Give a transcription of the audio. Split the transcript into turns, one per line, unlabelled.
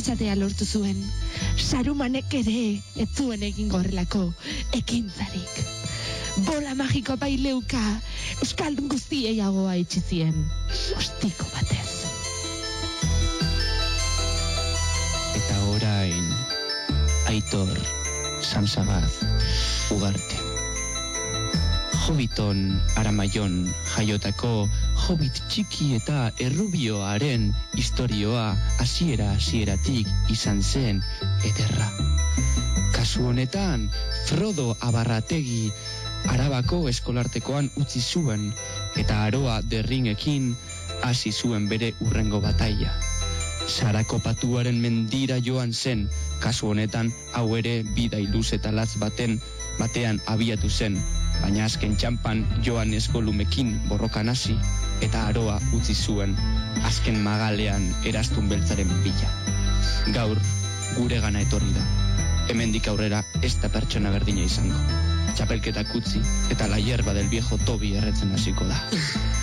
izatea lortu zuen. Sarumanek ere ez zuen egingo horrelako ekintzarik. Bola magiko baileuka euskaldun guztiei agoa itxi zien. Ostiko batez.
Eta orain, Aitor Samsabaz Ugarte. Hobbiton Aramaion jaiotako hobbit txiki eta errubioaren istorioa hasieratik izan zen ederra. Kasu honetan, Frodo Abarrategi Arabako eskolartekoan utzi zuen eta Aroa derringekin hasi zuen bere urrengo bataila. Sarako patuaren mendira joan zen, kasu honetan hau ere bidai luz eta latz batean abiatu zen, baina azken txampan Joanes Golumekin borrokan hasi eta Aroa utzi zuen azken magalean eraztun beltzaren bila. Gaur guregana etorri da. Hemendik aurrera ez da pertsona berdina izango. Txapelketak utzi eta la hierba del viejo Tobi erretzen hasiko da.